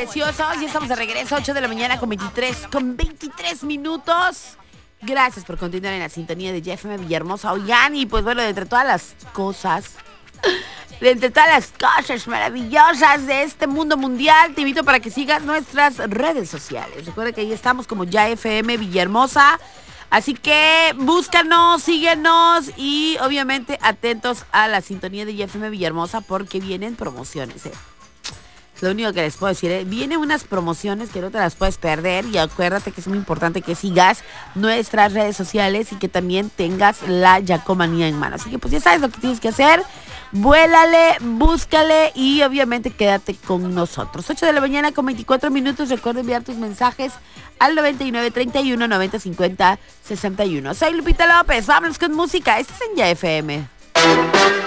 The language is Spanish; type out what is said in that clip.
preciosos. Ya estamos de regreso, 8 de la mañana con 23 minutos. Gracias por continuar en la sintonía de JFM Villahermosa. Oigan, y pues bueno, de entre todas las cosas maravillosas de este mundo mundial, te invito para que sigas nuestras redes sociales. Recuerda que ahí estamos como JFM Villahermosa. Así que búscanos, síguenos y obviamente atentos a la sintonía de JFM Villahermosa porque vienen promociones. Es lo único que les puedo decir. Vienen unas promociones que no te las puedes perder y acuérdate que es muy importante que sigas nuestras redes sociales y que también tengas la Yacomanía en mano. Así que pues ya sabes lo que tienes que hacer. Vuélale, búscale y obviamente quédate con nosotros. 8 de la mañana con 24 minutos. Recuerda enviar tus mensajes al 99 31 90 50 61. Soy Lupita López. Vámonos con música. Este es en YFM.